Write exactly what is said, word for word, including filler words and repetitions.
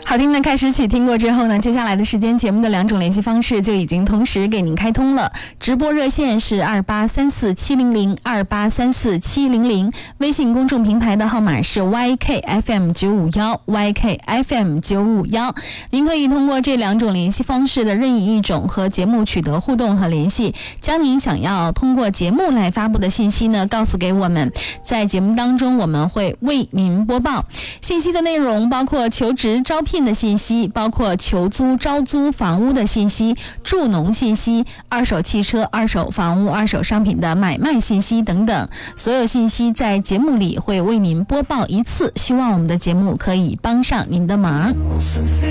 好听的开始曲听过之后呢，接下来的时间节目的两种联系方式就已经同时给您开通了。直播热线是二八三四七零零 二八三四七零零，微信公众平台的号码是 Y K F M 九五一 Y K F M 九五一。您可以通过这两种联系方式的任意一种和节目取得互动和联系，将您想要通过节目来发布的信息呢告诉给我们，在节目当中我们会为您播报。信息的内容包括求职招聘的信息，包括求租招租房屋的信息，助农信息，二手汽车、二手房屋、二手商品的买卖信息等等，所有信息在节目里会为您播报一次，希望我们的节目可以帮上您的忙。